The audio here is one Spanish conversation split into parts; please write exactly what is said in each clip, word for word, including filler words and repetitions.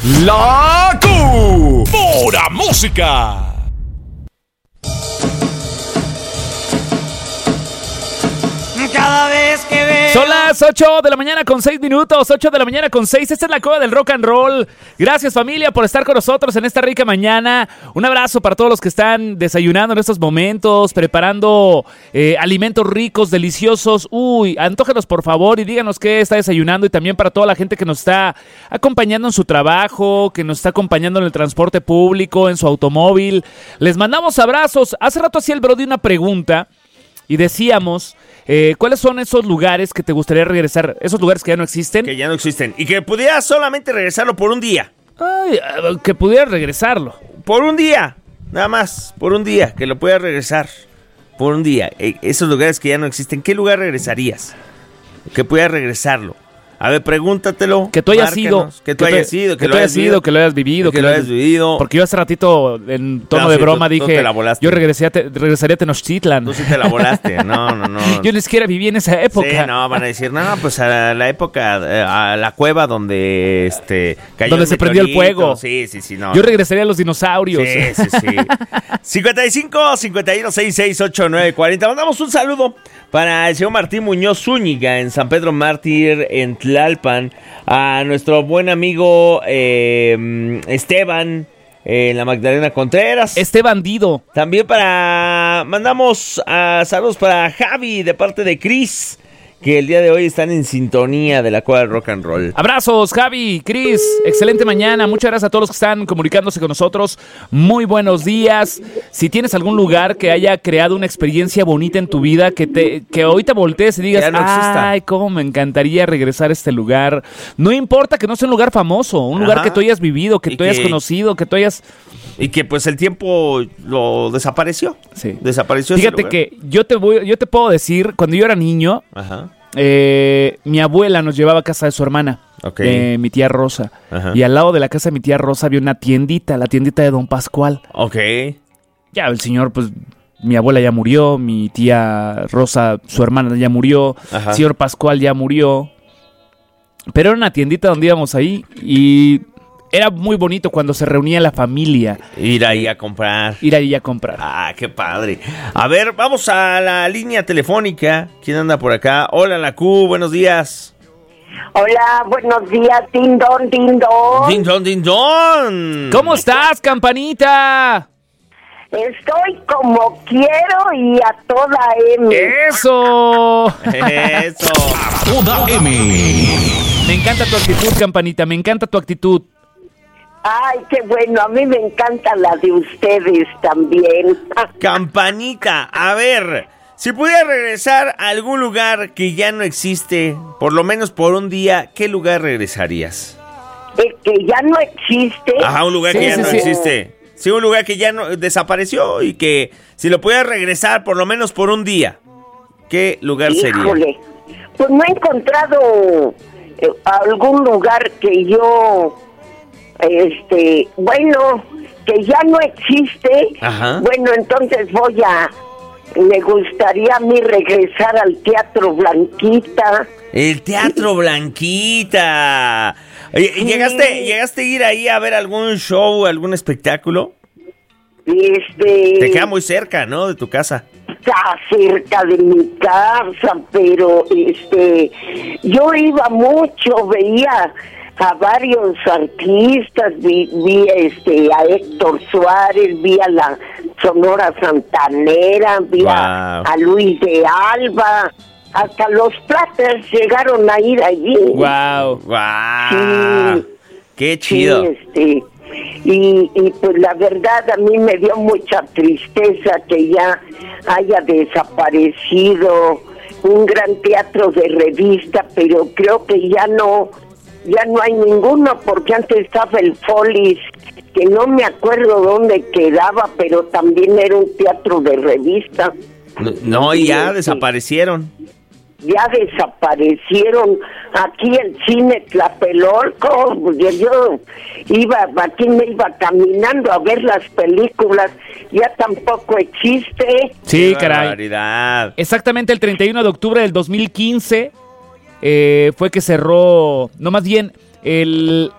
La Q. Pura música. Cada vez que veo... Son las ocho de la mañana con seis minutos, ocho de la mañana con seis. Esta es la Cueva del Rock and Roll. Gracias, familia, por estar con nosotros en esta rica mañana. Un abrazo para todos los que están desayunando en estos momentos, preparando eh, alimentos ricos, deliciosos. Uy, antógenos por favor y díganos qué está desayunando. Y también para toda la gente que nos está acompañando en su trabajo, que nos está acompañando en el transporte público, en su automóvil. Les mandamos abrazos. Hace rato hacía el Brody una pregunta y decíamos... Eh, ¿Cuáles son esos lugares que te gustaría regresar? Esos lugares que ya no existen. Que ya no existen. Y que pudieras solamente regresarlo por un día. Ay, que pudieras regresarlo. Por un día. Nada más. Por un día. Que lo pudieras regresar. Por un día. Eh, esos lugares que ya no existen. ¿Qué lugar regresarías? Que pudieras regresarlo. A ver, pregúntatelo. Que tú hayas ido. Que tú hayas ido. Que tú hayas ido, que lo hayas vivido. Que lo hayas vivido. Porque yo hace ratito, en tono No, de sí, broma, tú- tú dije, te la volaste. yo regresaría a, te- regresaría a Tenochtitlan. Tú sí te la volaste. No, no, no. Yo ni siquiera viví en esa época. Sí, no, van a decir, no, pues a la época, eh, a la cueva donde este cayó Donde el se prendió el meteorito. fuego. Sí, sí, sí, no. Yo regresaría a los dinosaurios. Sí, sí, sí. cincuenta y cinco, cincuenta y uno, sesenta y seis, ochenta y nueve, cuarenta. Mandamos un saludo para el señor Martín Muñoz Zúñiga en San Pedro Mártir, en Tlalpan. A nuestro buen amigo eh, Esteban eh, en la Magdalena Contreras. Este bandido. También para... Mandamos a saludos para Javi de parte de Chris, que el día de hoy están en sintonía de la Cueva del Rock and Roll. Abrazos, Javi, Cris, excelente mañana. Muchas gracias a todos los que están comunicándose con nosotros. Muy buenos días. Si tienes algún lugar que haya creado una experiencia bonita en tu vida, que te que hoy te voltees y digas, Ya no exista. ay, cómo me encantaría regresar a este lugar. No importa que no sea un lugar famoso, un lugar Ajá. que tú hayas vivido, que Y tú hayas que- conocido, que tú hayas... Y que pues el tiempo lo desapareció. Sí. Desapareció ese Fíjate lugar. que yo te voy, yo te puedo decir, cuando yo era niño, Ajá. eh, mi abuela nos llevaba a casa de su hermana, Ok. eh, mi tía Rosa. Ajá. Y al lado de la casa de mi tía Rosa había una tiendita, la tiendita de Don Pascual. Ok. Ya el señor, pues, mi abuela ya murió, mi tía Rosa, su hermana ya murió, Ajá. el señor Pascual ya murió. Pero era una tiendita donde íbamos ahí y era muy bonito cuando se reunía la familia, Ir ahí a comprar. ir ahí a comprar. Ah, qué padre. A ver, vamos a la línea telefónica. ¿Quién anda por acá? Hola, la Q, buenos días. Hola, buenos días, din don, din don. Din don, din don. ¿Cómo estás, campanita? Estoy como quiero y a toda M. ¡Eso! Eso. Toda M. Me encanta tu actitud, campanita, me encanta tu actitud. Ay, qué bueno, a mí me encanta la de ustedes también. Campanita, a ver, si pudiera regresar a algún lugar que ya no existe, por lo menos por un día, ¿qué lugar regresarías? Es que ya no existe. Ajá, un lugar Sí, que ya sí, no sí. existe. Sí, un lugar que ya no desapareció y que si lo pudiera regresar por lo menos por un día, ¿qué lugar sería? Híjole, pues no he encontrado eh, algún lugar que yo, este, bueno, que ya no existe. Ajá. Bueno, entonces voy a, me gustaría a mí regresar al Teatro Blanquita. El Teatro Blanquita. Oye, Sí. ¿Llegaste, ¿Llegaste a ir ahí a ver algún show, algún espectáculo? Este, Te queda muy cerca, ¿no? De tu casa. está cerca de mi casa, pero este, yo iba mucho, veía a varios artistas, vi, vi este a Héctor Suárez, vi a la Sonora Santanera, vi a, Wow. a Luis de Alba, hasta los Platters llegaron a ir allí. Wow. ¡Guau! Sí. ¡Qué chido! Sí, este, y, y pues la verdad a mí me dio mucha tristeza que ya haya desaparecido un gran teatro de revista, pero creo que ya no, ya no hay ninguno, porque antes estaba el Follis, que no me acuerdo dónde quedaba, pero también era un teatro de revista. No, no, y ya Sí. desaparecieron. Ya desaparecieron aquí el cine Tlapelolco. Yo, yo iba, aquí me iba caminando a ver las películas, ya tampoco existe. Sí, ¡Qué caray. barbaridad! Exactamente el treinta y uno de octubre del dos mil quince eh, fue que cerró, no más bien, el,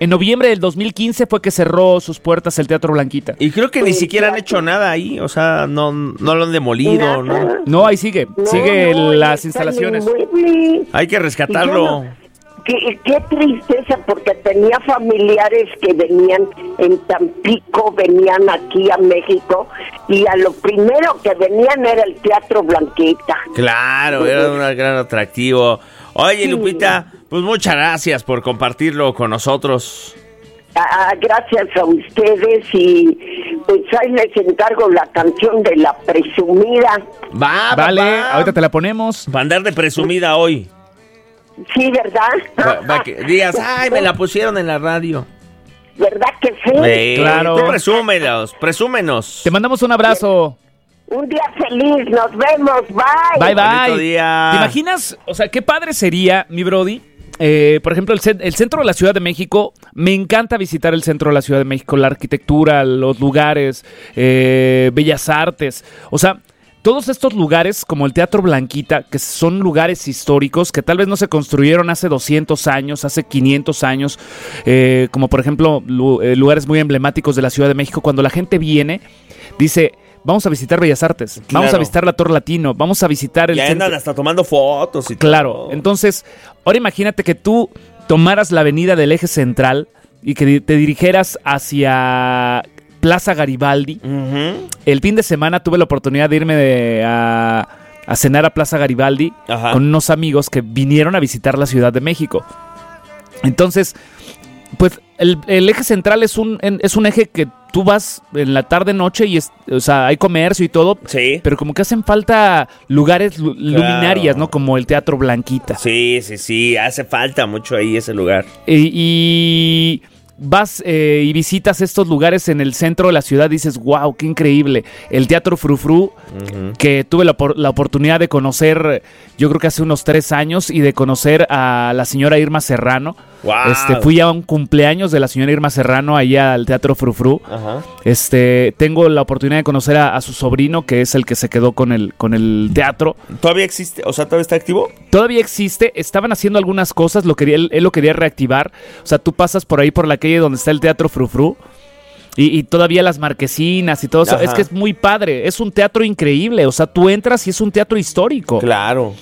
En noviembre del dos mil quince fue que cerró sus puertas el Teatro Blanquita. Y creo que ni siquiera han hecho nada ahí, o sea, no, no lo han demolido, ¿no? No, ahí sigue, No, sigue no, las está instalaciones. inmueble. Hay que Y yo rescatarlo. no- Qué, qué tristeza, porque tenía familiares que venían en Tampico, venían aquí a México, y a lo primero que venían era el Teatro Blanquita. Claro, era un gran atractivo. Oye, Lupita, pues muchas gracias por compartirlo con nosotros. Ah, gracias a ustedes, y pues ahí les encargo la canción de La Presumida. Va, Vale, va, va. ahorita te la ponemos. Va a andar de presumida hoy. Sí, ¿verdad? Va, va que digas, ay, me la pusieron en la radio. ¿Verdad que sí? Eh, Claro. Tú presúmelos, presúmenos. Te mandamos un abrazo. Un día feliz, nos vemos, bye. Bye, Bonito bye. día. ¿Te imaginas? O sea, qué padre sería, mi Brody. Eh, por ejemplo, el, cen- el centro de la Ciudad de México, me encanta visitar el centro de la Ciudad de México, la arquitectura, los lugares, eh, bellas artes. O sea, todos estos lugares, como el Teatro Blanquita, que son lugares históricos que tal vez no se construyeron hace doscientos años, hace quinientos años, eh, como por ejemplo lu- eh, lugares muy emblemáticos de la Ciudad de México, cuando la gente viene, dice, vamos a visitar Bellas Artes, vamos Claro. a visitar la Torre Latino, vamos a visitar el Ya centro. andan hasta tomando fotos y Claro, todo. entonces, ahora imagínate que tú tomaras la avenida del Eje Central y que di- te dirigieras hacia Plaza Garibaldi. Ujú. El fin de semana tuve la oportunidad de irme de- a, a cenar a Plaza Garibaldi Ajá. con unos amigos que vinieron a visitar la Ciudad de México. Entonces, pues el, el Eje Central es un, en- es un eje que tú vas en la tarde-noche y es, o sea, hay comercio y todo, Sí. pero como que hacen falta lugares lu- luminarias, ¿no? Como el Teatro Blanquita. Sí, sí, sí, hace falta mucho ahí ese lugar. Y, y vas eh, y visitas estos lugares en el centro de la ciudad, dices, wow, qué increíble. El Teatro Frufru, que tuve la, por- la oportunidad de conocer, yo creo que hace unos tres años, y de conocer a la señora Irma Serrano. Wow. Este, fui a un cumpleaños de la señora Irma Serrano allá al Teatro Frufru. Ajá. Este, tengo la oportunidad de conocer a, a su sobrino, que es el que se quedó con el, con el teatro. ¿Todavía existe? O sea, ¿todavía está activo? Todavía existe, estaban haciendo algunas cosas, lo quería, él, él lo quería reactivar. O sea, tú pasas por ahí por la calle donde está el Teatro Frufru y, y todavía las marquesinas y todo eso. Ajá. Es que es muy padre, es un teatro increíble. O sea, tú entras y es un teatro histórico. Claro.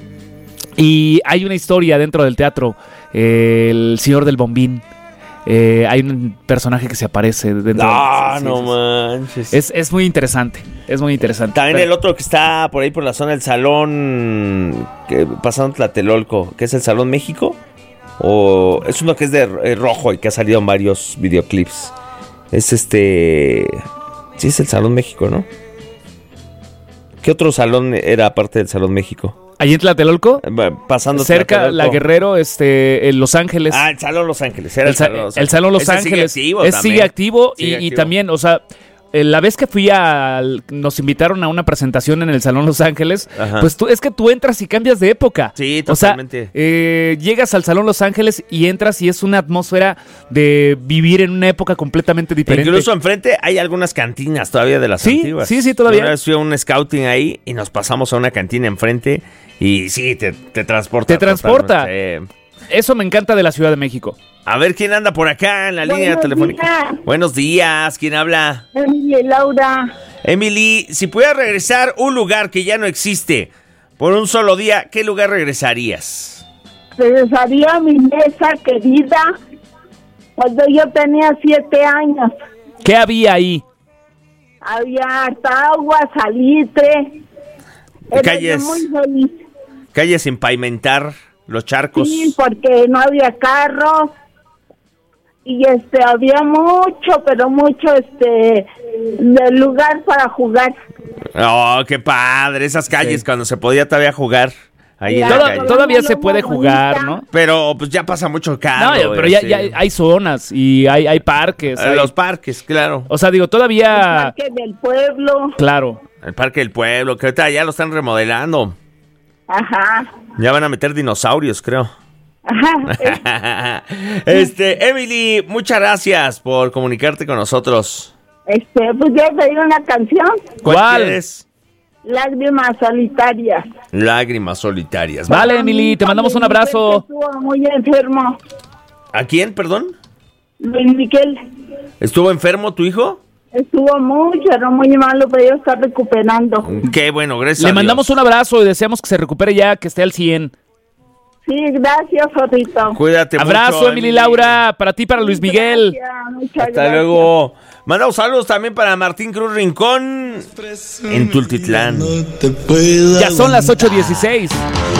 Y hay una historia dentro del teatro, eh, el señor del bombín. Eh, hay un personaje que se aparece dentro. Ah, sí, no sí, sí. manches. Es, es muy interesante, es muy interesante. También Pero- el otro que está por ahí por la zona del Salón, que, pasando Tlatelolco, que es el Salón México. O es uno que es de eh, rojo y que ha salido en varios videoclips. Es este... Sí, es el Salón México, ¿no? ¿Qué otro salón era aparte del Salón México? Allí en Tlatelolco, Eh, Pasando cerca Tlatelolco. la Guerrero, este, en Los Ángeles. Ah, el Salón Los Ángeles. Era el, sa- el Salón Los Ese Ángeles. Sigue activo es, también. sigue activo, y, Sigue y activo. también, o sea, eh, la vez que fui a... Nos invitaron a una presentación en el Salón Los Ángeles, Ajá. pues tú, es que tú entras y cambias de época. Sí, O sea, totalmente. eh, llegas al Salón Los Ángeles y entras y es una atmósfera de vivir en una época completamente diferente. Incluso enfrente hay algunas cantinas todavía de las Sí, antiguas. sí, sí, todavía. Una vez fui a un scouting ahí y nos pasamos a una cantina enfrente y sí, te, te transporta. Te transporta. totalmente. Eso me encanta de la Ciudad de México. A ver, ¿quién anda por acá en la línea Buenos telefónica? días. Buenos días, ¿quién habla? Emily, Laura, Emily, si pudieras regresar un lugar que ya no existe por un solo día, ¿qué lugar regresarías? regresaría a mi mesa querida cuando yo tenía siete años. ¿Qué había ahí? Había hasta agua, salitre. Era Calles. yo muy feliz. Calles sin pavimentar, los charcos. Sí, porque no había carros. Y este, había mucho, pero mucho, este, de lugar para jugar. Oh, qué padre, esas calles Sí. cuando se podía todavía jugar ahí en la Toda- calle. todavía Una se puede loma jugar, bonita. ¿no? Pero pues ya pasa mucho No, carro. pero ya, sí. ya hay zonas y hay, hay parques. Eh, hay- Los parques, claro. O sea, digo, El todavía... parque del pueblo. Claro. El parque del pueblo, que ahorita ya lo están remodelando. Ajá. Ya van a meter dinosaurios, creo. Ajá. este, Emily, muchas gracias por comunicarte con nosotros. Este, pues yo pedí una canción, ¿Cuál? quieres? Lágrimas Solitarias. Lágrimas solitarias. Vale, Emily, te mandamos un abrazo. Estuvo muy enfermo. ¿A quién, perdón? Luis Miguel. ¿Estuvo enfermo tu hijo? Estuvo mucho, era muy malo, pero ya está recuperando. Qué bueno, gracias. Le a mandamos Dios. un abrazo y deseamos que se recupere ya, que esté al cien. Sí, gracias, Jorrito. Cuídate Abrazo, mucho, Emily Laura, para ti, para Luis Miguel. Gracias, muchas Hasta gracias. luego. Mandamos saludos también para Martín Cruz Rincón en Tultitlán. Ya son las ocho dieciséis.